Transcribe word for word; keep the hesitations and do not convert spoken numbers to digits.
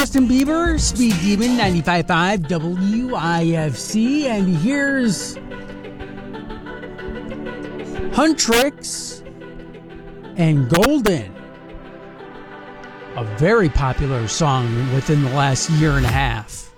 Justin Bieber, Speed Demon, ninety-five point five W I F C, and here's Huntrix and Golden, a very popular song within the last year and a half.